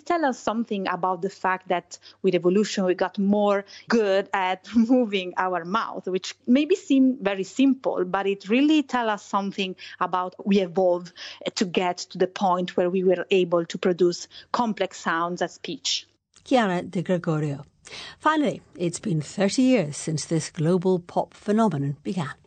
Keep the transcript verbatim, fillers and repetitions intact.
tells us something about the fact that with evolution, we got more good at moving our mouth, which maybe seem very simple, but it really tells us something about we evolved to get to the point where we were able to produce complex sounds as speech. Chiara Di Gregorio. Finally, it's been thirty years since this global pop phenomenon began.